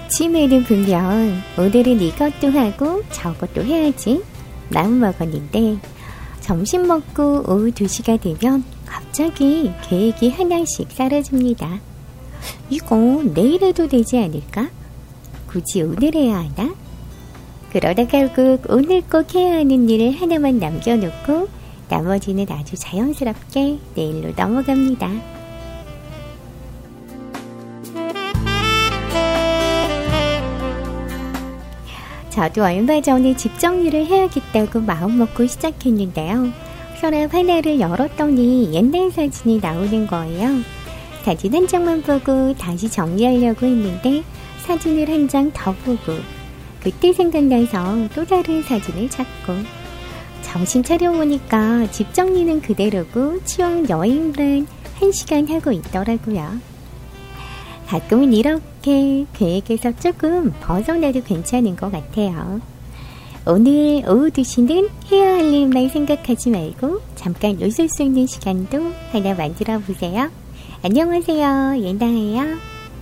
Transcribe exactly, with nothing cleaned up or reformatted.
아침에는 분명 오늘은 이것도 하고 저것도 해야지 마음 먹었는데 점심 먹고 오후 두 시가 되면 갑자기 계획이 하나씩 사라집니다. 이거 내일 해도 되지 않을까? 굳이 오늘 해야 하나? 그러다 결국 오늘 꼭 해야 하는 일을 하나만 남겨놓고 나머지는 아주 자연스럽게 내일로 넘어갑니다. 저도 얼마 전에 집 정리를 해야겠다고 마음먹고 시작했는데요. 서랍 하나를 열었더니 옛날 사진이 나오는 거예요. 사진 한 장만 보고 다시 정리하려고 했는데 사진을 한 장 더 보고 그때 생각나서 또 다른 사진을 찾고 정신 차려보니까 집 정리는 그대로고 추억 여행만 한 시간 하고 있더라고요. 가끔은 이렇게 계획에서 조금 벗어나도 괜찮은 것 같아요. 오늘 오후 두 시는 해야 할 일만 생각하지 말고 잠깐 웃을 수 있는 시간도 하나 만들어 보세요. 안녕하세요. 예나예요.